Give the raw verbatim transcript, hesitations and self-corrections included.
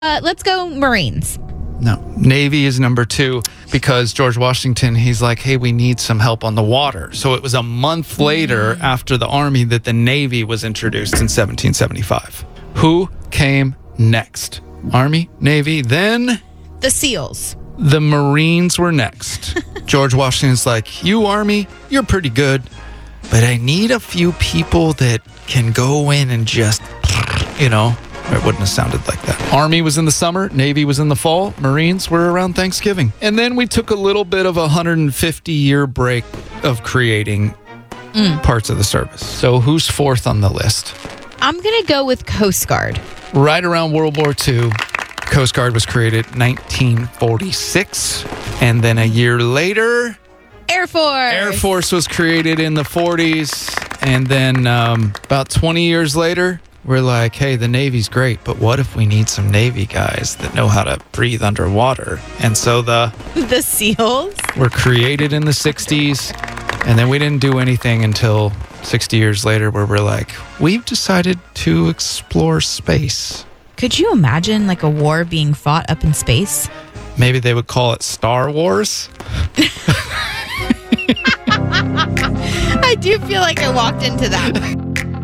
Uh, let's go Marines. No, Navy is number two because George Washington, he's like, hey, we need some help on the water. So it was a month later Mm. after the Army that the Navy was introduced in seventeen seventy-five. Who came next? Army, Navy, then The SEALs. the Marines were next. George Washington's like, you Army, you're pretty good, but I need a few people that can go in and just, you know, it wouldn't have sounded like that. Army was in the summer, Navy was in the fall, Marines were around Thanksgiving. And then we took a little bit of a one hundred fifty year break of creating Mm. parts of the service. So who's fourth on the list? I'm going to go with Coast Guard. Right around World War Two, Coast Guard was created nineteen forty-six. And then a year later, Air Force. Air Force was created in the forties. And then um, about twenty years later, we're like, hey, the Navy's great, but what if we need some Navy guys that know how to breathe underwater? And so the The SEALs. were created in the sixties, and then we didn't do anything until sixty years later where we're like, we've decided to explore space. Could you imagine like a war being fought up in space? Maybe they would call it Star Wars. I do feel like I walked into that.